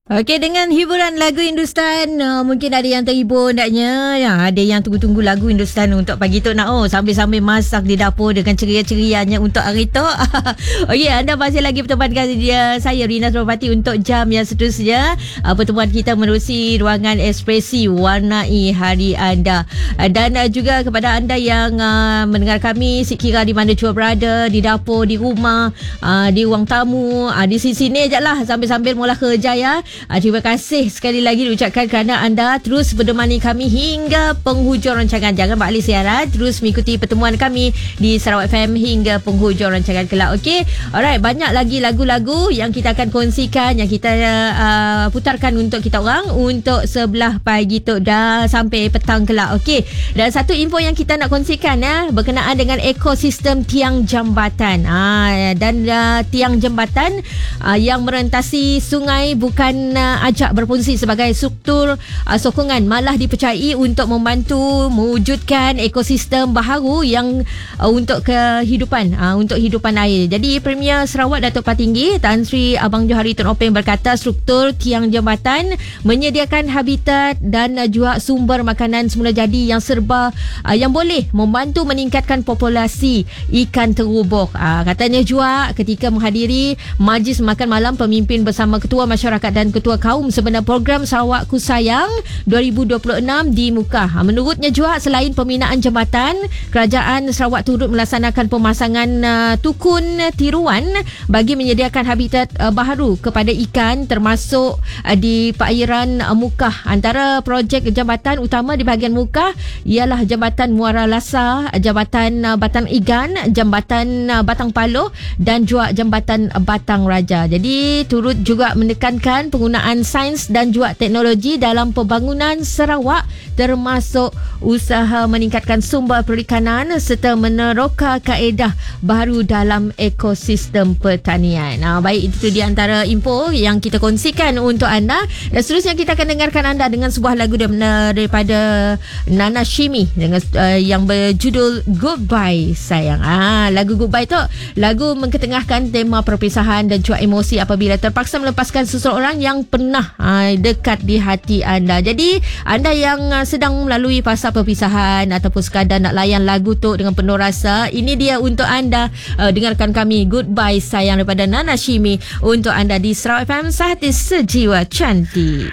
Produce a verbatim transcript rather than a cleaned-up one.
Okey, dengan hiburan lagu Hindustan, uh, mungkin ada yang terhibur hendaknya. Ya, ada yang tunggu-tunggu lagu Hindustan untuk pagi tu nak oh sambil-sambil masak di dapur dengan ceria-cerianya untuk hari tu. Okey, anda masih lagi berteman dengan dia, saya Rina Suropati untuk jam yang seterusnya. Uh, pertemuan kita menerusi ruangan ekspresi warnai hari anda. Uh, dan uh, juga kepada anda yang uh, mendengar kami sekira di mana jua berada, di dapur, di rumah, uh, di ruang tamu, uh, di sini-sini je lah sambil-sambil mula kerja ya. Uh, terima kasih sekali lagi diucapkan kerana anda terus bertemani kami hingga penghujung rancangan. Jangan balik siaran, terus mengikuti pertemuan kami di Sarawak F M hingga penghujung rancangan kelak. Okey, alright, banyak lagi lagu-lagu yang kita akan kongsikan, yang kita uh, putarkan untuk kita orang untuk sebelah pagi tu dah sampai petang kelak. Okey, dan satu info yang kita nak kongsikan ya, berkenaan dengan ekosistem tiang jambatan. Ah, dan uh, tiang jambatan uh, yang merentasi sungai bukan uh, ajak berfungsi sebagai struktur uh, sokongan, malah dipercayai untuk membantu mewujudkan ekosistem baharu yang uh, untuk kehidupan uh, untuk hidupan air. Jadi Premier Sarawak Datuk Patinggi Tan Sri Abang Johari Tun Openg berkata struktur tiang jambatan menyediakan habitat dan uh, juga sumber makanan semula jadi yang serba uh, yang boleh membantu meningkatkan populasi ikan terubuk. Uh, katanya juga ketika menghadiri majlis makan malam pemimpin bersama Ketua Masyarakat dan Ketua Kaum sebenar program Sarawak Ku Sayang dua ribu dua puluh enam di Mukah. Menurutnya juga selain pembinaan jambatan, Kerajaan Sarawak turut melaksanakan pemasangan uh, tukun tiruan bagi menyediakan habitat uh, baharu kepada ikan termasuk uh, di perairan uh, Mukah. Antara projek jambatan utama di bahagian Mukah ialah Jambatan Muara Lasa, Jambatan uh, Batang Igan, Jambatan uh, Batang Paloh dan juga Jambatan uh, Batang Raja. Jadi turut juga menekankan penggunaan sains dan juga teknologi dalam pembangunan Sarawak termasuk usaha meningkatkan sumber perikanan serta meneroka kaedah baru dalam ekosistem pertanian. Nah, baik, itu di antara info yang kita kongsikan untuk anda. Dan seterusnya kita akan dengarkan anda dengan sebuah lagu daripada Nana Shimi dengan uh, yang berjudul Goodbye Sayang. Ah, lagu Goodbye tu lagu mengketengahkan tema perpisahan dan juga emosi apabila terpaksa melepaskan seseorang yang pernah uh, dekat di hati anda. Jadi anda yang uh, sedang melalui fasa perpisahan ataupun sekadar nak layan lagu tu dengan penuh rasa, ini dia untuk anda. Uh, dengarkan kami Goodbye Sayang daripada Nana Shimi untuk anda di Sarawak F M, sehati sejiwa cantik.